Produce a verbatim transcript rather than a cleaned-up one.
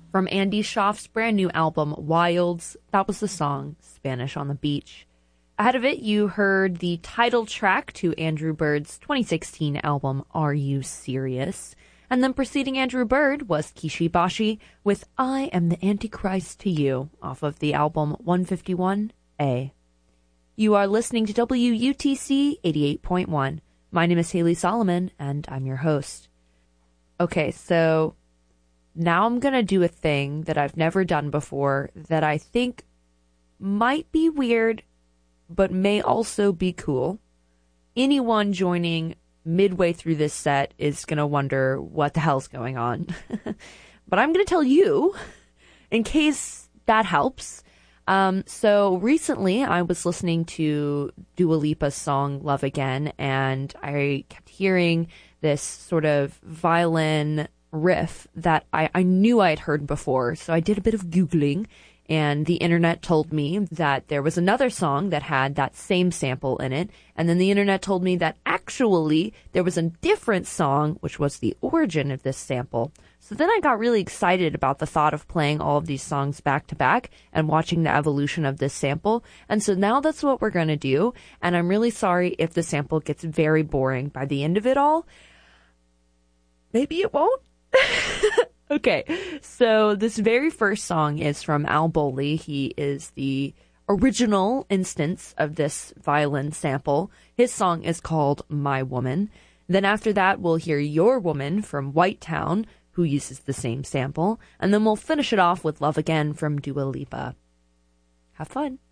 From Andy Schaaf's brand new album, Wilds, that was the song Spanish on the Beach. Ahead of it, you heard the title track to Andrew Bird's twenty sixteen album, Are You Serious? And then preceding Andrew Bird was Kishi Bashi with I Am the Antichrist to You, off of the album one fifty-one A. You are listening to W U T C eighty-eight point one. My name is Haley Solomon, and I'm your host. Okay, so now I'm going to do a thing that I've never done before that I think might be weird, but may also be cool. Anyone joining midway through this set is going to wonder what the hell's going on. But I'm going to tell you, in case that helps. Um, so recently I was listening to Dua Lipa's song Love Again, and I kept hearing this sort of violin riff that I, I knew I had heard before. So I did a bit of Googling, and the internet told me that there was another song that had that same sample in it. And then the internet told me that actually there was a different song, which was the origin of this sample. So then I got really excited about the thought of playing all of these songs back to back and watching the evolution of this sample. And so now that's what we're going to do. And I'm really sorry if the sample gets very boring by the end of it all. Maybe it won't. Okay, so this very first song is from Al Bowlly. He is the original instance of this violin sample. His song is called My Woman. Then after that, we'll hear Your Woman from White Town, who uses the same sample. And then we'll finish it off with Love Again from Dua Lipa. Have fun.